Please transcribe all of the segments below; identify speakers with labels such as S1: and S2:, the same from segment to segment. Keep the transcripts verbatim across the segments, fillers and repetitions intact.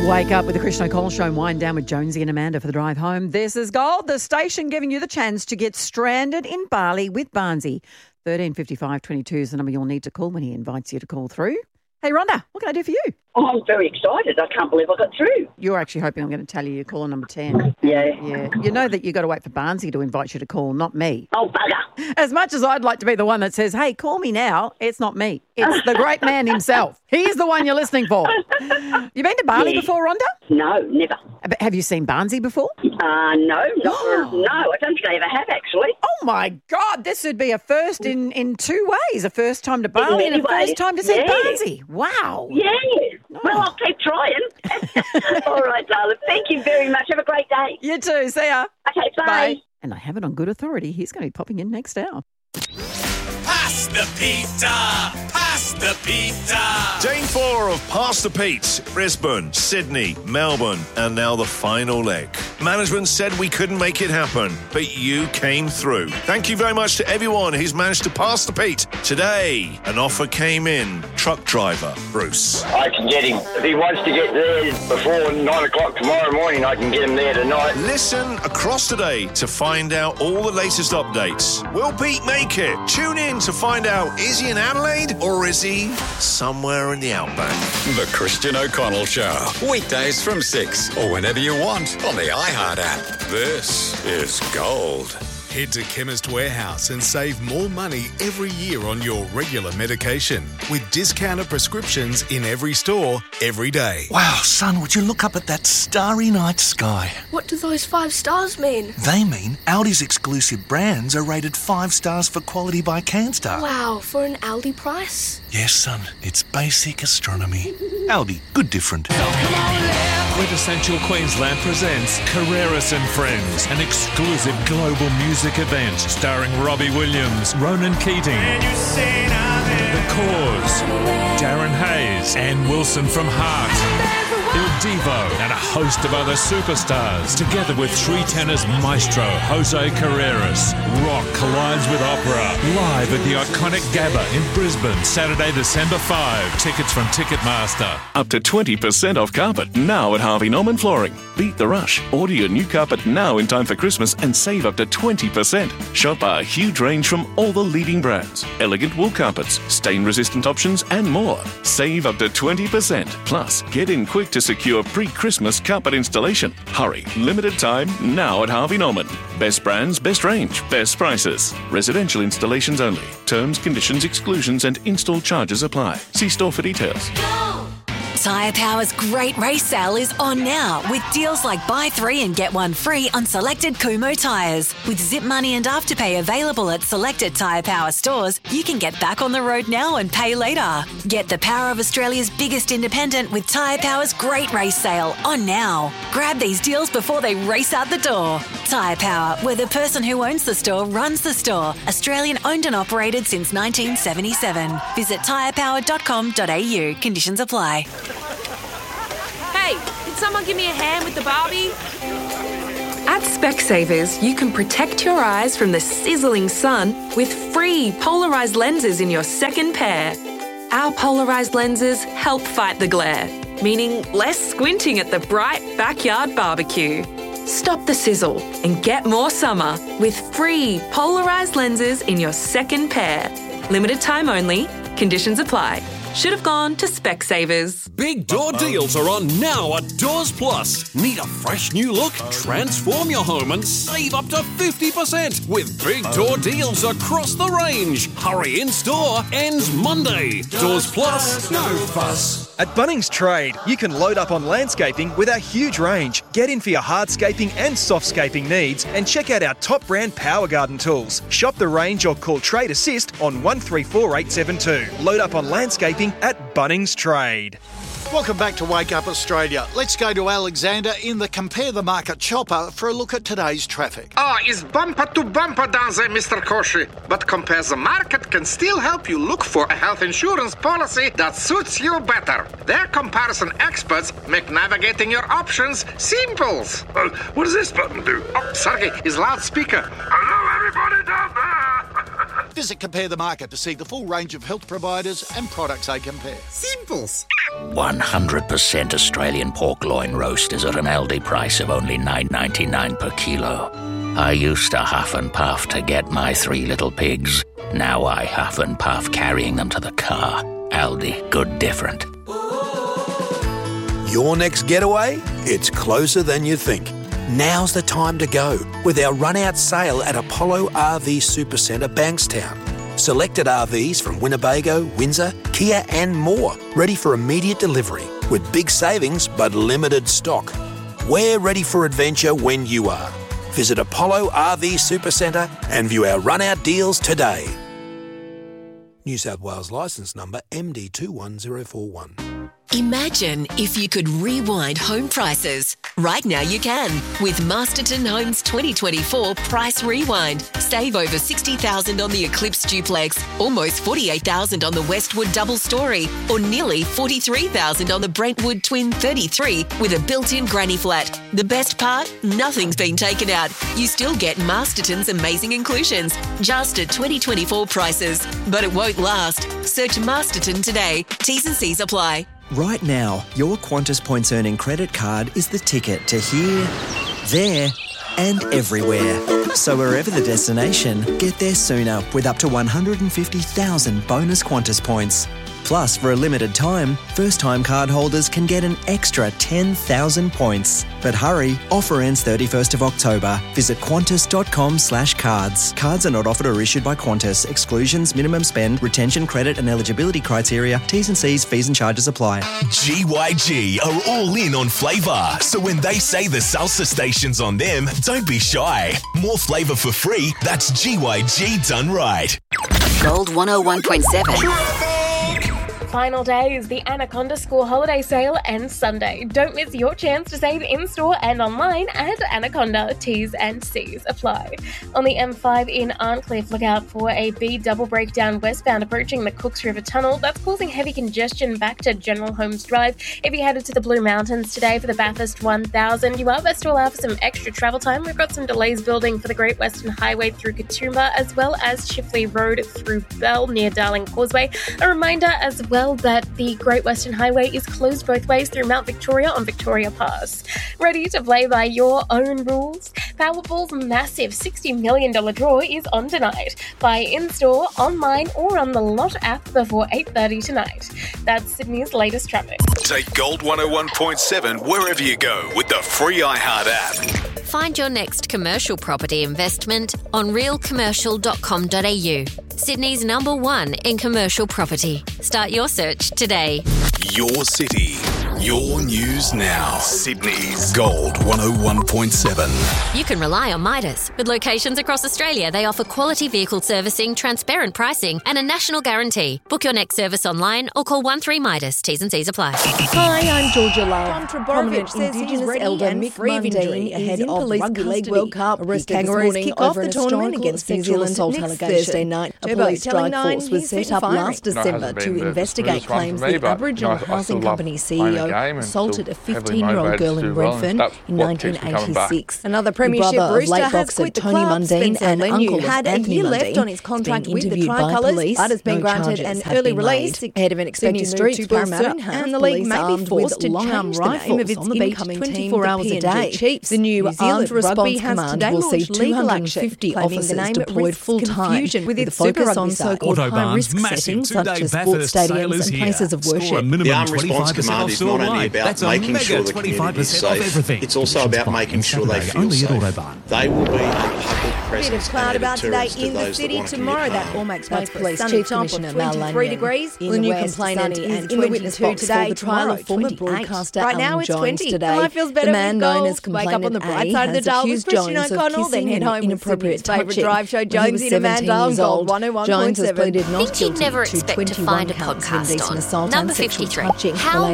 S1: Wake up with the Christian O'Connell Show and wind down with Jonesy and Amanda for the drive home. This is Gold, the station giving you the chance to get stranded in Bali with Barnsey. thirteen fifty-five twenty-two is the number you'll need to call when he invites you to call through. Hey, Rhonda, what can I do for you?
S2: Oh, I'm very excited. I can't believe I got through.
S1: You're actually hoping I'm going to tell you you're caller number ten.
S2: Yeah.
S1: Yeah. You know that you've got to wait for Barnsey to invite you to call, not me.
S2: Oh, bugger.
S1: As much as I'd like to be the one that says, hey, call me now, it's not me. It's the great man himself. He's the one you're listening for. You been to Bali
S2: Yeah.
S1: before, Rhonda?
S2: No, never.
S1: But have you seen Barnsey before?
S2: Uh, no, not, no, I don't think I ever have, actually.
S1: Oh, my God. This would be a first in, in two ways. A first time to Bali and a
S2: Anyway,
S1: first time to see
S2: yeah.
S1: Barnsey. Wow.
S2: Yeah. Well, I'll keep trying. All right, darling. Thank you very much. Have a great day.
S1: You too. See ya.
S2: Okay, bye.
S1: Bye. And I have it on good authority. He's going to be popping in next hour.
S3: Pass the pizza! Pass the pizza!
S4: Day four of Pass the Pete, Brisbane, Sydney, Melbourne, and now the final leg. Management said we couldn't make it happen, but you came through. Thank you very much to everyone who's managed to pass the Pete. Today, an offer came in. Truck driver, Bruce.
S5: I can get him. If he wants to get there before nine o'clock tomorrow morning, I can get him there tonight.
S4: Listen across today to find out all the latest updates. Will Pete make it? Tune in to find out, is he in Adelaide or is he somewhere in the outback?
S3: The Christian O'Connell Show. Weekdays from six or whenever you want on the iHeart app. This is Gold. Head to Chemist Warehouse and save more money every year on your regular medication with discounted prescriptions in every store, every day.
S6: Wow, son, would you look up at that starry night sky?
S7: What do those five stars mean?
S6: They mean Aldi's exclusive brands are rated five stars for quality by CanStar.
S7: Wow, for an Aldi price?
S6: Yes, son, it's basic astronomy. Aldi, good different.
S8: Quintessential Queensland presents Carreras and Friends, an exclusive global music event starring Robbie Williams, Ronan Keating, The Cause, Darren Hayes, Ann Wilson from Heart, Il Divo, and a host of other superstars, together with three tenors maestro Jose Carreras. Rock collides with opera, live at the iconic Gabba in Brisbane, Saturday, December fifth. Tickets from Ticketmaster.
S9: Up to twenty percent off carpet now at Harvey Norman Flooring. Beat the rush. Order your new carpet now in time for Christmas and save up to twenty percent. Shop our huge range from all the leading brands. Elegant wool carpets, stain-resistant options, and more. Save up to twenty percent. Plus, get in quick to secure pre-Christmas carpet installation. Hurry. Limited time now at Harvey Norman. Best brands, best range, best prices. Residential installations only. Terms, conditions, exclusions, and install charges apply. See store for details.
S10: Tyre Power's great race sale is on now with deals like buy three and get one free on selected Kumho tyres. With Zip Money and Afterpay available at selected Tyre Power stores, you can get back on the road now and pay later. Get the power of Australia's biggest independent with Tyre Power's great race sale on now. Grab these deals before they race out the door. Tyre Power, where the person who owns the store runs the store. Australian owned and operated since nineteen seventy-seven. Visit tyre power dot com dot a u. Conditions apply.
S11: Hey, can someone give me a hand with the Barbie?
S12: At Specsavers, you can protect your eyes from the sizzling sun with free polarised lenses in your second pair. Our polarised lenses help fight the glare, meaning less squinting at the bright backyard barbecue. Stop the sizzle and get more summer with free polarised lenses in your second pair. Limited time only. Conditions apply. Should have gone to Specsavers.
S13: Big door deals are on now at Doors Plus. Need a fresh new look? Transform your home and save up to fifty percent with big door deals across the range. Hurry in store, ends Monday. Doors Plus, no fuss.
S14: At Bunnings Trade, you can load up on landscaping with our huge range. Get in for your hardscaping and softscaping needs and check out our top brand Power Garden tools. Shop the range or call Trade Assist on one three four eight seven two. Load up on landscaping at Bunnings Trade.
S15: Welcome back to Wake Up Australia. Let's go to Alexander in the Compare the Market chopper for a look at today's traffic.
S16: Ah, it's bumper to bumper down there, Mister Koshi. But Compare the Market can still help you look for a health insurance policy that suits you better. Their comparison experts make navigating your options simple. Uh, what does this button do? Oh, Sergey, his loudspeaker. Hello, everybody down there.
S15: Visit Compare the Market to see the full range of health providers and products they compare.
S16: Simples.
S17: one hundred percent Australian pork loin roast is at an Aldi price of only nine ninety-nine per kilo. I used to huff and puff to get my three little pigs. Now I huff and puff carrying them to the car. Aldi, good different.
S18: Your next getaway? It's closer than you think. Now's the time to go with our run-out sale at Apollo R V Supercentre Bankstown. Selected R Vs from Winnebago, Windsor, Kia and more, ready for immediate delivery with big savings but limited stock. We're ready for adventure when you are. Visit Apollo R V Supercentre and view our run-out deals today. New South Wales licence number M D two one zero four one.
S19: Imagine if you could rewind home prices. Right now you can with Masterton Homes twenty twenty-four Price Rewind. Save over sixty thousand dollars on the Eclipse Duplex, almost forty-eight thousand dollars on the Westwood Double Story, or nearly forty-three thousand dollars on the Brentwood Twin thirty-three with a built-in granny flat. The best part? Nothing's been taken out. You still get Masterton's amazing inclusions, just at twenty twenty-four prices. But it won't last. Search Masterton today. T's and C's apply.
S20: Right now, your Qantas Points Earning credit card is the ticket to here, there and everywhere. So wherever the destination, get there sooner with up to one hundred fifty thousand bonus Qantas points. Plus, for a limited time, first-time card holders can get an extra ten thousand points. But hurry, offer ends thirty-first of October. Visit qantas.com slash cards. Cards are not offered or issued by Qantas. Exclusions, minimum spend, retention, credit and eligibility criteria, T's and C's, fees and charges apply.
S21: G Y G are all in on flavour. So when they say the salsa station's on them, don't be shy. More flavour for free, that's G Y G done right.
S22: Gold one oh one point seven.
S11: Final day is the Anaconda School Holiday Sale ends Sunday. Don't miss your chance to save in-store and online at Anaconda. T's and C's apply. On the M five in Arncliffe, look out for a B double breakdown westbound approaching the Cooks River Tunnel. That's causing heavy congestion back to General Holmes Drive. If you headed to the Blue Mountains today for the Bathurst one thousand, you are best to allow for some extra travel time. We've got some delays building for the Great Western Highway through Katoomba, as well as Chifley Road through Bell near Darling Causeway. A reminder as well that the Great Western Highway is closed both ways through Mount Victoria on Victoria Pass. Ready to play by your own rules? Powerball's massive sixty million dollars draw is on tonight. Buy in-store, online or on the Lot app before eight thirty tonight. That's Sydney's latest traffic.
S3: Take Gold one oh one point seven wherever you go with the free iHeart app.
S23: Find your next commercial property investment on real commercial dot com dot a u. Sydney's number one in commercial property. Start your search today.
S3: Your city, your news now. Sydney's Gold one oh one point seven.
S23: You can rely on Midas. With locations across Australia, they offer quality vehicle servicing, transparent pricing and a national guarantee. Book your next service online or call one three Midas. T's and C's apply.
S24: Hi, I'm Georgia Love.
S25: Prominent
S24: says
S25: Indigenous
S24: ready
S25: elder
S24: and
S25: Mick
S24: free of injury
S25: Mundine
S24: ahead
S25: is
S24: of
S25: police
S24: Rugby League
S25: custody.
S24: World Cup.
S25: Arrested
S24: The
S25: this
S24: Kangaroos
S25: morning
S24: kick off
S25: over
S24: the
S25: an
S24: tournament
S25: historical
S24: against New
S25: sexual
S24: Zealand
S25: assault
S24: next
S25: allegation.
S24: Thursday night. A
S25: Turbo
S24: police
S25: telling
S24: strike
S25: Nine
S24: force was
S25: he's
S24: set
S25: been
S24: up
S25: firing.
S24: last
S25: No, it
S24: December
S25: hasn't
S24: to
S25: been the
S24: investigate
S25: smoothest one
S24: claims
S25: for me,
S24: the
S25: but,
S24: Aboriginal
S25: you know, I still
S24: Housing
S25: love
S24: Company C
S25: playing
S24: E
S25: the
S24: O
S25: game and
S24: assaulted a
S25: still heavily
S24: fifteen-year-old
S25: motivated
S24: girl
S25: to
S24: in
S25: do well, and
S24: Redfern
S25: that's
S24: in
S25: what
S24: nineteen
S25: keeps me coming back.
S24: eighty-six.
S25: Another
S24: The
S25: premiership
S24: brother of
S25: Rooster
S24: late
S25: has
S24: boxer
S25: quit the
S24: Tony
S25: club.
S24: Mundine
S25: Spencer
S24: and
S25: Leniu
S24: uncle of
S25: had a
S24: Anthony
S25: year left
S24: Mundine
S25: on his contract
S24: being
S25: with the
S24: interviewed by
S25: Tricolours,
S24: police.
S25: but has been
S24: No
S25: granted
S24: charges
S25: an
S24: have
S25: early
S24: been
S25: release
S24: laid.
S25: ahead of an expected
S24: Sydney
S25: move
S24: streets
S25: to
S24: were
S25: Parramatta,
S24: soon have
S25: and the league
S24: police
S25: may be
S24: armed
S25: forced
S24: with
S25: to
S24: long
S25: change the name of
S24: rifles
S25: its
S24: on the beach
S25: incoming team,
S24: twenty-four
S25: the
S24: hours a
S25: P N G
S24: day.
S25: Chiefs.
S24: The new
S25: New Zealand
S24: Armed Response
S25: Rugby has
S24: Command
S25: today
S24: will see
S25: launched
S24: two
S25: legal
S24: hundred
S25: action,
S24: fifty
S25: claiming the
S24: officers
S25: name
S24: deployed
S25: risks
S24: full time,
S25: confusion with
S24: with a
S25: its Super
S24: focus on
S25: Rugby side.
S24: so-called
S8: Autobahn's
S24: high-risk
S8: massive
S24: settings such
S8: two-day
S24: as sports
S8: Bathurst sale
S24: stadiums
S8: is
S24: and
S8: here.
S24: places of
S8: Score a
S24: worship.
S8: minimum
S26: The Armed Response
S8: twenty-five percent
S26: Command
S8: off
S26: is not only
S8: store-wide.
S26: about
S8: That's a
S26: making
S8: mega
S26: sure the
S8: twenty-five
S26: community is
S8: percent off
S26: safe.
S8: everything.
S26: It's also
S8: Conditions
S26: about
S8: apply.
S26: making sure they
S8: Saturday
S26: feel
S8: only
S26: safe.
S8: at Autobahn.
S26: They will be a public
S25: Bit of
S26: presence
S25: cloud
S26: and a
S25: about today
S26: deterrent to
S25: in the
S26: those that
S25: city.
S26: want to
S25: Tomorrow,
S26: commit
S25: that
S26: harm.
S25: all makes
S24: That's
S25: for a
S24: Police
S25: sunny
S24: Chief
S25: top of
S24: Commissioner Mal
S25: twenty-three
S24: Lanyon.
S25: degrees.
S24: The
S25: In
S24: new
S25: the west,
S24: complainant
S25: sunny
S24: is
S25: and
S24: in the witness
S25: twenty-two
S24: box
S25: today.
S24: for the trial
S25: Tomorrow,
S24: of former
S25: twenty-eight.
S24: broadcaster
S25: Right
S24: Alan
S25: now it's
S24: Jones
S25: twenty.
S24: today.
S25: Life feels better
S24: The man
S25: with
S24: known
S25: goals.
S24: as
S25: Wake up on
S24: complainant
S25: the bright
S24: A
S25: side of the
S24: has
S25: dial with
S24: accused
S25: Christian
S24: Jones of
S25: O'Connell, then
S24: kissing
S25: head
S24: an
S25: home with
S24: inappropriate
S25: Sydney's favourite
S24: touching.
S25: drive show,
S24: When he
S25: Jones
S24: was
S25: in Amanda
S24: seventeen
S25: on
S24: years
S25: Gold
S24: old,
S25: one oh one
S24: Jones
S25: point
S24: has
S25: seven.
S24: pleaded not
S23: Think you'd
S24: guilty
S23: never
S24: to
S23: expect to
S24: twenty-one
S23: find a
S24: counts of
S23: podcast
S24: indecent
S23: on
S24: assault
S23: Number
S24: and sexual
S23: fifty-three.
S24: touching
S23: How
S24: relating to
S23: Muppets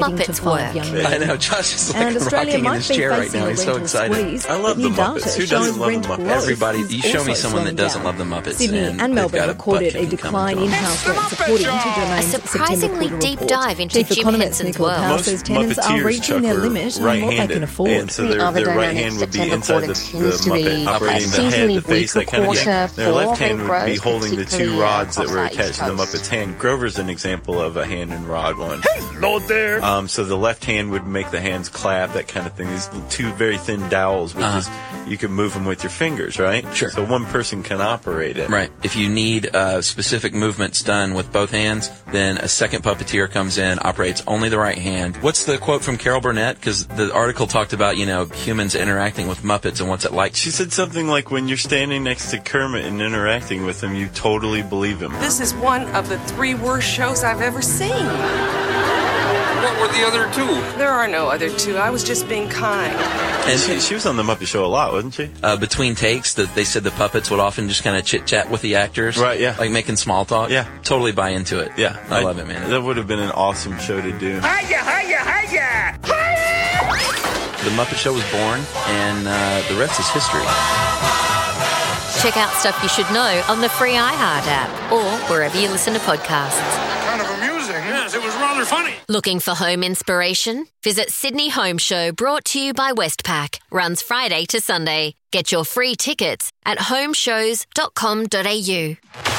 S10: work.
S1: I know, Josh is like
S24: And Australia
S1: rocking in
S24: might
S1: his
S24: be
S1: chair right
S24: facing
S1: now.
S24: a
S1: He's so
S24: rental
S1: excited.
S24: squeeze,
S1: I love
S24: but
S1: the
S24: new
S1: Muppets.
S24: data
S1: Who
S24: shows
S1: doesn't love the
S24: rent
S1: Muppets?
S24: growth
S1: Everybody,
S24: is
S1: you show me
S24: also
S1: someone that
S24: slowing
S1: doesn't
S24: down.
S1: love the Muppets.
S24: Sydney
S1: and
S24: and
S1: they've
S24: Melbourne
S1: got a
S24: recorded a
S1: butt-kicking
S24: decline
S1: coming
S24: in
S1: to 'em.
S24: house rents, according to Domain's
S23: A surprisingly
S24: September
S23: deep
S24: quarter
S23: dive
S24: report.
S23: into
S24: Chief
S23: Jim
S24: economist
S23: Henson's
S24: Nicole
S23: world.
S24: Powell says tenants are
S2: Muppeteers,
S24: reaching their
S2: Chuck, are
S24: limit on what they
S2: right-handed,
S24: can afford.
S2: and so their, their right hand would be inside the, the Muppet, operating the head, the face, that kind of thing. Their left hand would be holding the two rods that were attached to the Muppet's hand. Grover's an example of a hand and rod one. Hello there! Um, so the left hand would make the hands clap, that kind of thing. These two very thin dowels, which
S1: Uh-huh.
S2: is, you can move them with your fingers, right?
S1: Sure.
S2: So one person can operate it.
S1: Right. If you need uh, specific movements done with both hands, then a second puppeteer comes in, operates only the right hand. What's the quote from Carol Burnett? Because the article talked about, you know, humans interacting with Muppets and what's it like.
S2: She said something like, when you're standing next to Kermit and interacting with him, you totally believe him.
S4: This is one of the three worst shows I've ever seen.
S2: What were the other two?
S4: There are no other two. I was just being kind.
S2: And she, she was on the Muppet Show a lot, wasn't she?
S1: Uh, between takes, that they said the puppets would often just kind of chit-chat with the actors.
S2: Right, yeah.
S1: Like making small talk.
S2: Yeah.
S1: Totally buy into it.
S2: Yeah.
S1: I, love it, man.
S2: That would have been an awesome show to do.
S1: Hiya, hiya, hiya! The Muppet Show was born, and uh, the rest is history.
S23: Check out stuff you should know on the free iHeart app or wherever you listen to podcasts.
S5: Kind of amusing. Yes, it was rather funny.
S23: Looking for home inspiration? Visit Sydney Home Show, brought to you by Westpac. Runs Friday to Sunday. Get your free tickets at home shows dot com dot a u.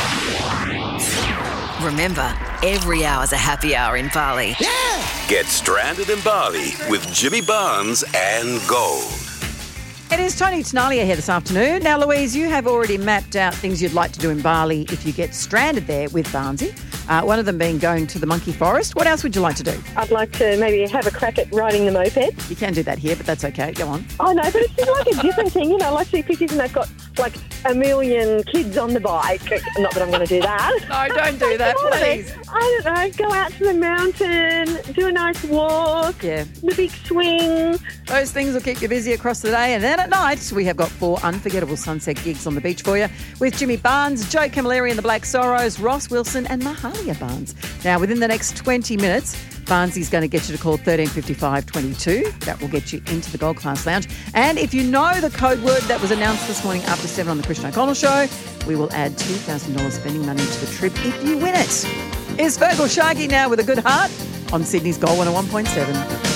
S19: Remember, every hour's a happy hour in Bali.
S25: Get stranded in Bali with Jimmy Barnes and Gold.
S26: It is Tony Tenalia here this afternoon. Now, Louise, you have already mapped out things you'd like to do in Bali if you get stranded there with Barnesy. Uh, one of them being going to the monkey forest. What else would you like to do?
S27: I'd like to maybe have a crack at riding the moped.
S26: You can do that here, but that's okay. Go on.
S27: Oh, no, but it's just like a different thing. You know, I like to see pictures and they've got like a million kids on the bike. Not that I'm going to do that.
S26: No, don't do that, please.
S27: I don't know, go out to the mountain, do a nice walk,
S26: yeah,
S27: the big swing.
S26: Those things will keep you busy across the day. And then at night, we have got four unforgettable sunset gigs on the beach for you with Jimmy Barnes, Joe Camilleri and the Black Sorrows, Ross Wilson and Mahalia Barnes. Now, within the next twenty minutes, Barnesy's going to get you to call thirteen fifty-five twenty-two. That will get you into the Gold Class Lounge. And if you know the code word that was announced this morning after seven on the Christian O'Connell Show, we will add two thousand dollars spending money to the trip if you win it. Here's Virgil Sharkey now with a good heart on Sydney's Gold one oh one point seven.